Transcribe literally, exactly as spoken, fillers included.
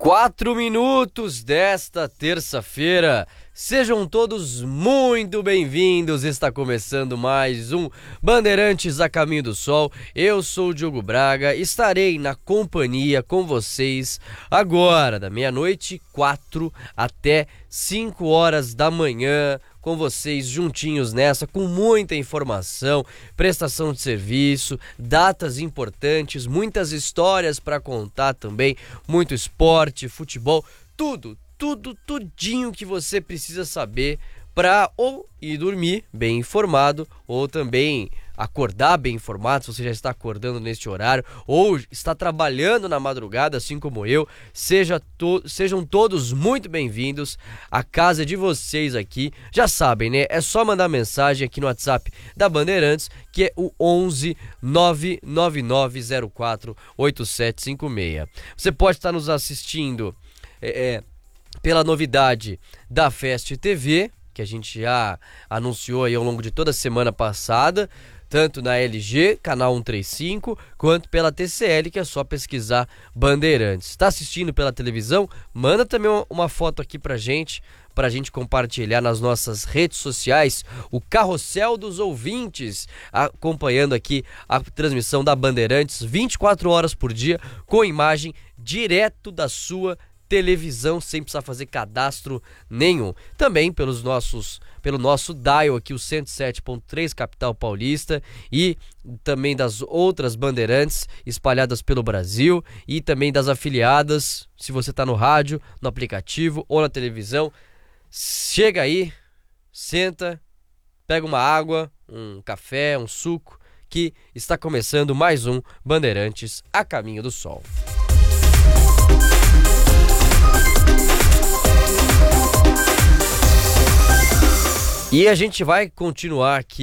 Quatro minutos desta terça-feira. Sejam todos muito bem-vindos. Está começando mais um Bandeirantes a Caminho do Sol. Eu sou o Diogo Braga. Estarei na companhia com vocês agora, da meia-noite, quatro até cinco horas da manhã. Com vocês juntinhos nessa, com muita informação, prestação de serviço, datas importantes, muitas histórias para contar também, muito esporte, futebol, tudo, tudo, tudinho que você precisa saber para ou ir dormir bem informado ou também acordar bem informado, se você já está acordando neste horário ou está trabalhando na madrugada, assim como eu. Seja to- sejam todos muito bem-vindos à casa de vocês aqui. Já sabem, né? É só mandar mensagem aqui no WhatsApp da Bandeirantes, que é o onze nove nove nove zero quatro oito sete cinco seis. Você pode estar nos assistindo é, é, pela novidade da Fest T V, que a gente já anunciou aí ao longo de toda a semana passada, tanto na L G, canal cento e trinta e cinco, quanto pela T C L, que é só pesquisar Bandeirantes. Está assistindo pela televisão? Manda também uma, uma foto aqui pra gente, pra gente compartilhar nas nossas redes sociais, o Carrossel dos Ouvintes, acompanhando aqui a transmissão da Bandeirantes vinte e quatro horas por dia, com imagem direto da sua televisão, sem precisar fazer cadastro nenhum. Também pelos nossos, pelo nosso dial aqui, o cento e sete ponto três Capital Paulista, e também das outras Bandeirantes espalhadas pelo Brasil, e também das afiliadas, se você está no rádio, no aplicativo ou na televisão. Chega aí, senta, pega uma água, um café, um suco, que está começando mais um Bandeirantes a Caminho do Sol. E a gente vai continuar aqui